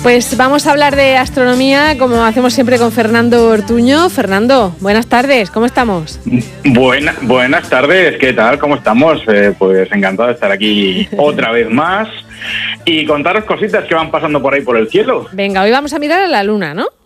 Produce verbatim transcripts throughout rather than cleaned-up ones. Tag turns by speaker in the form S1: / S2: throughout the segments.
S1: Pues vamos a hablar de astronomía, como hacemos siempre con Fernando Ortuño. Fernando, buenas tardes, ¿cómo estamos?
S2: Buena, buenas tardes, ¿qué tal? ¿Cómo estamos? Eh, pues encantado de estar aquí otra vez más y contaros cositas que van pasando por ahí por el cielo.
S1: Venga, hoy vamos a mirar a la luna, ¿no?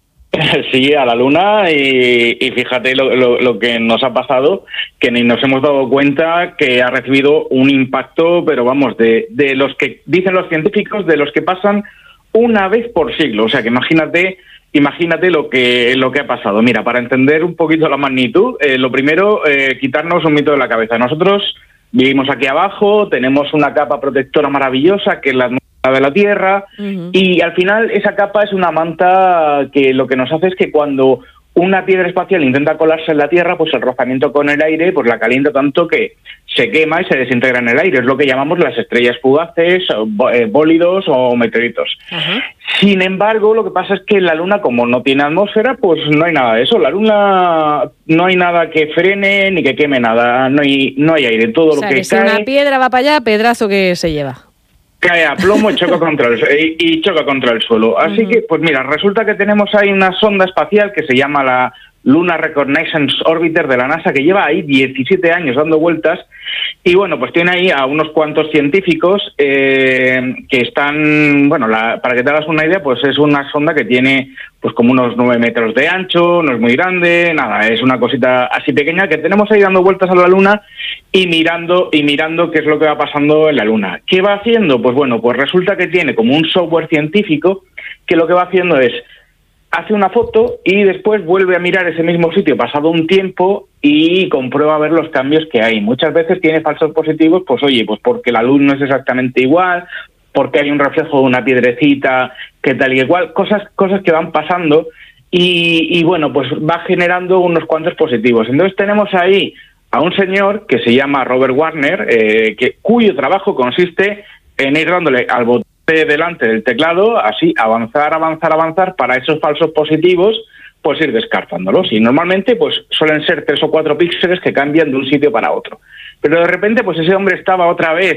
S2: Sí, a la luna y, y fíjate lo, lo, lo que nos ha pasado, que ni nos hemos dado cuenta que ha recibido un impacto, pero vamos, de, de los que dicen los científicos, de los que pasan una vez por siglo. O sea, que imagínate imagínate lo que lo que ha pasado. Mira, para entender un poquito la magnitud, eh, lo primero, eh, quitarnos un mito de la cabeza. Nosotros vivimos aquí abajo, tenemos una capa protectora maravillosa, que es la de la Tierra, uh-huh. y al final esa capa es una manta que lo que nos hace es que cuando una piedra espacial intenta colarse en la Tierra, pues el rozamiento con el aire pues la calienta tanto que se quema y se desintegra en el aire. Es lo que llamamos las estrellas fugaces, bólidos o meteoritos. Uh-huh. Sin embargo, lo que pasa es que en la Luna, como no tiene atmósfera, pues no hay nada de eso. La Luna no hay nada que frene ni que queme nada. No hay, no hay aire. Todo
S1: o sea,
S2: lo que,
S1: que si
S2: cae...
S1: una piedra va para allá, pedrazo que se lleva.
S2: Cae a plomo y choca contra el y, y choca contra el suelo. Así uh-huh. que, pues mira, resulta que tenemos ahí una sonda espacial que se llama la Lunar Reconnaissance Orbiter de la NASA, que lleva ahí diecisiete años dando vueltas, y bueno, pues tiene ahí a unos cuantos científicos eh, que están, bueno, la, para que te hagas una idea, pues es una sonda que tiene pues como unos nueve metros de ancho, no es muy grande, nada, es una cosita así pequeña que tenemos ahí dando vueltas a la Luna y mirando y mirando qué es lo que va pasando en la Luna. ¿Qué va haciendo? Pues bueno, pues resulta que tiene como un software científico que lo que va haciendo es hace una foto y después vuelve a mirar ese mismo sitio pasado un tiempo y comprueba a ver los cambios que hay. Muchas veces tiene falsos positivos, pues oye, pues porque la luz no es exactamente igual, porque hay un reflejo de una piedrecita, que tal y igual, cosas, cosas que van pasando y, y bueno, pues va generando unos cuantos positivos. Entonces tenemos ahí a un señor que se llama Robert Warner, eh, que cuyo trabajo consiste en ir dándole al botón delante del teclado, así avanzar, avanzar, avanzar, para esos falsos positivos, pues ir descartándolos. Y normalmente pues suelen ser tres o cuatro píxeles que cambian de un sitio para otro. Pero de repente pues ese hombre estaba otra vez